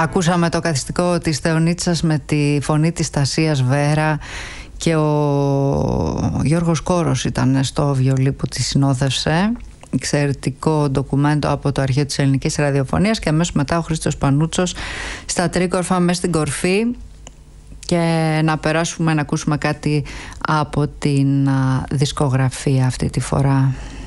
Ακούσαμε το καθιστικό της Θεονίτσας με τη φωνή της Τασίας Βέρα και ο Γιώργος Κόρος ήταν στο βιολί που τη συνόδευσε. Εξαιρετικό ντοκουμέντο από το αρχείο της ελληνικής ραδιοφωνίας. Και αμέσως μετά ο Χρήστος Πανούτσος στα Τρίκορφα μες στην κορφή. Και να περάσουμε να ακούσουμε κάτι από την δισκογραφία αυτή τη φορά.